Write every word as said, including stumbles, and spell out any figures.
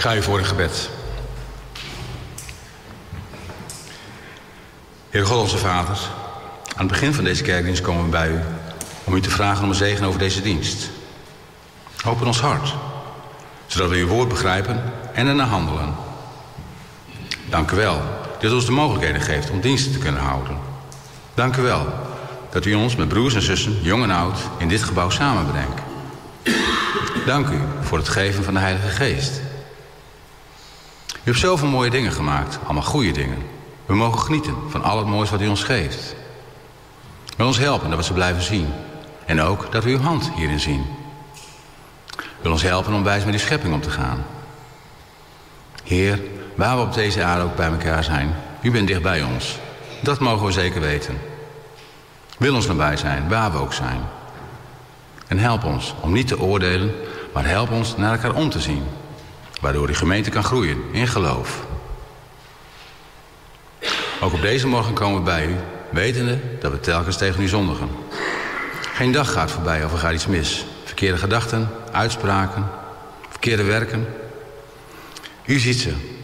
ga u voor in gebed. Heer God onze Vader, aan het begin van deze kerkdienst komen we bij u om u te vragen om een zegen over deze dienst. Open ons hart, zodat we uw woord begrijpen en ernaar handelen. Dank u wel dat u ons de mogelijkheden geeft om diensten te kunnen houden. Dank u wel dat u ons met broers en zussen, jong en oud, in dit gebouw samenbrengt. Dank u voor het geven van de Heilige Geest. U hebt zoveel mooie dingen gemaakt, allemaal goede dingen. We mogen genieten van al het moois wat u ons geeft. Wil ons helpen dat we ze blijven zien. En ook dat we uw hand hierin zien. Wil ons helpen om wijs met uw schepping om te gaan. Heer, waar we op deze aarde ook bij elkaar zijn, u bent dicht bij ons. Dat mogen we zeker weten. Wil ons nabij zijn, waar we ook zijn. En help ons om niet te oordelen, maar help ons naar elkaar om te zien. Waardoor die gemeente kan groeien in geloof. Ook op deze morgen komen we bij u, wetende dat we telkens tegen u zondigen. Geen dag gaat voorbij of er gaat iets mis. Verkeerde gedachten, uitspraken, verkeerde werken. U ziet ze